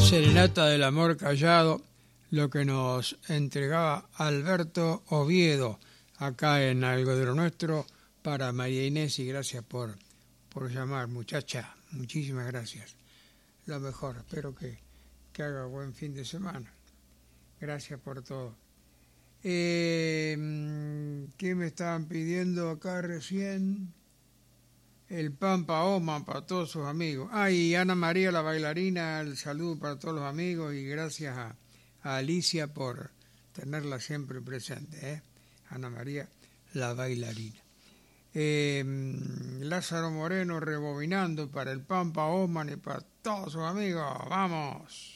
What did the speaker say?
Serenata del amor callado, lo que nos entregaba Alberto Oviedo acá en Algo de lo Nuestro para María Inés, y gracias por llamar, muchacha, muchísimas gracias. Lo mejor, espero que haga buen fin de semana. Gracias por todo. ¿Qué me estaban pidiendo acá recién? El Pampa Oman para todos sus amigos. Y Ana María, la bailarina, el saludo para todos los amigos y gracias a Alicia por tenerla siempre presente. Ana María, la bailarina. Lázaro Moreno rebobinando para el Pampa Oman y para todos sus amigos. ¡Vamos!